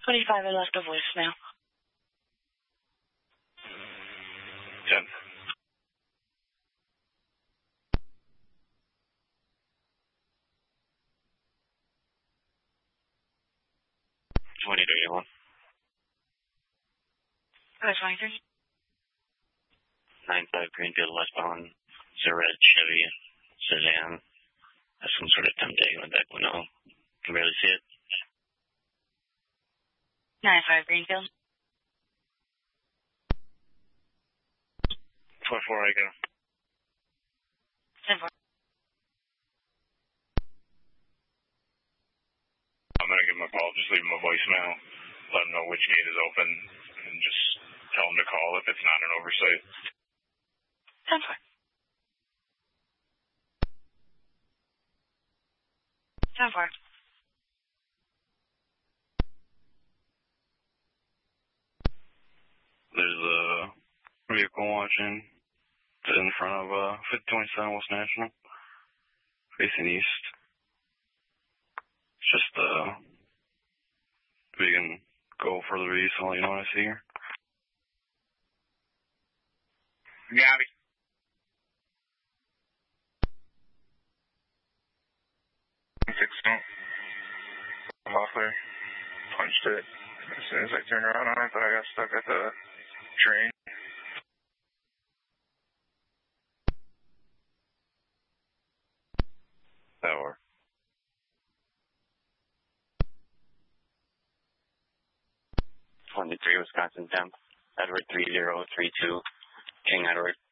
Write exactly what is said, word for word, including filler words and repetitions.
twenty-five, I left a voicemail. ten. twenty thirty-one. Five twenty-three. nine five Greenfield westbound. It's a red Chevy sedan. Has some sort of temp tag on the back window. Can barely see it. nine five Greenfield. four four, I go. ten four. I'm going to give him a call. Just leave him a voicemail. Let him know which gate is open. And just tell him to call if it's not an oversight. ten four. ten four. There's a vehicle watching in front of uh, fifty twenty-seven West National, facing east. It's just, uh, we can go further east and let you know what I see here. Gabby. Six, I'm off there. Punched it. As soon as I turned around on it, I thought I got stuck at the train. That worked. twenty-three Wisconsin temp. Edward three zero three two. King Edward.